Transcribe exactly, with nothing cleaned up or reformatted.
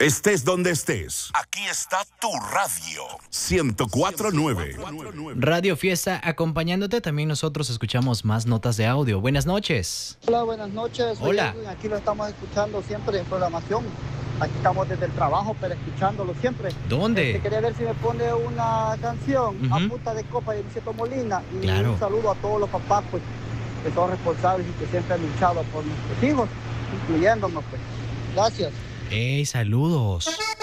Estés donde estés, aquí está tu radio. ciento cuatro punto nueve. Radio Fiesta acompañándote. También nosotros escuchamos más notas de audio. Buenas noches. Hola, buenas noches. Soy Hola. Edwin. Aquí lo estamos escuchando siempre en programación. Aquí estamos desde el trabajo, pero escuchándolo siempre. ¿Dónde? Este, quería ver si me pone una canción Ujú. a punta de copa de Luisito Molina. Y Claro. un saludo a todos los papás, pues, que son responsables y que siempre han luchado por nuestros hijos, incluyéndonos, pues. Gracias. ¡Ey, saludos!